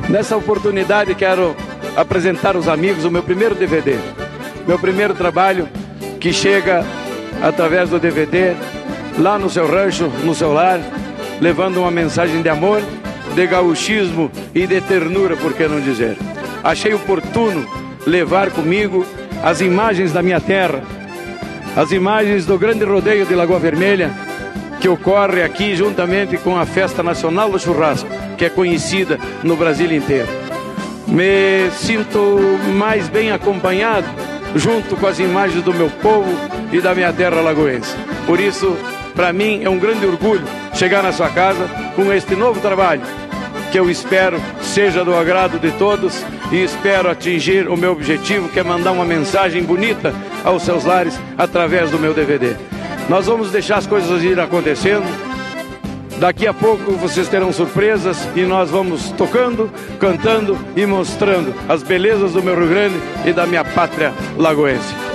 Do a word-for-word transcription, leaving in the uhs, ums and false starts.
Nessa oportunidade quero apresentar aos amigos o meu primeiro D V D, meu primeiro trabalho que chega através do D V D lá no seu rancho, no seu lar, levando uma mensagem de amor, de gauchismo e de ternura, por que não dizer. Achei oportuno levar comigo as imagens da minha terra, as imagens do grande rodeio de Lagoa Vermelha, que ocorre aqui juntamente com a Festa Nacional do Churrasco, que é conhecida no Brasil inteiro. Me sinto mais bem acompanhado junto com as imagens do meu povo e da minha terra lagoense. Por isso, para mim é um grande orgulho chegar na sua casa com este novo trabalho, que eu espero seja do agrado de todos e espero atingir o meu objetivo, que é mandar uma mensagem bonita aos seus lares através do meu D V D. Nós vamos deixar as coisas ir acontecendo. Daqui a pouco vocês terão surpresas e nós vamos tocando, cantando e mostrando as belezas do meu Rio Grande e da minha pátria lagoense.